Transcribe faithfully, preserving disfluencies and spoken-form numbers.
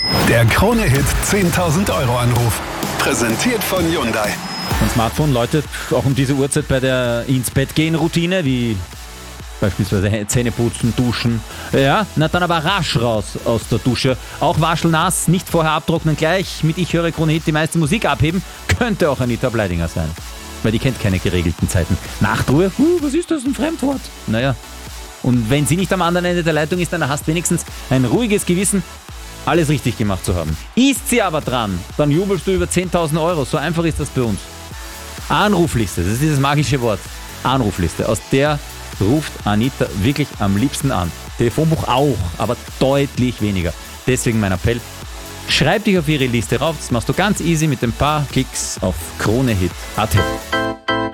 Der Krone-Hit zehntausend Euro Anruf. Präsentiert von Hyundai. Mein Smartphone läutet auch um diese Uhrzeit bei der Ins-Bett-Gehen-Routine, wie beispielsweise Zähne putzen, duschen. Ja, na dann aber rasch raus aus der Dusche. Auch waschelnass, nicht vorher abtrocknen, gleich mit Ich höre Krone-Hit die meiste Musik abheben. Könnte auch Anita Bleidinger sein. Weil die kennt keine geregelten Zeiten. Nachtruhe? Uh, was ist das, ein Fremdwort? Naja. Und wenn sie nicht am anderen Ende der Leitung ist, dann hast du wenigstens ein ruhiges Gewissen, alles richtig gemacht zu haben. Ist sie aber dran, dann jubelst du über zehntausend Euro. So einfach ist das bei uns. Anrufliste, das ist dieses magische Wort. Anrufliste, aus der ruft Anita wirklich am liebsten an. Telefonbuch auch, aber deutlich weniger. Deswegen mein Appell, schreib dich auf ihre Liste rauf. Das machst du ganz easy mit ein paar Klicks auf Kronehit punkt at.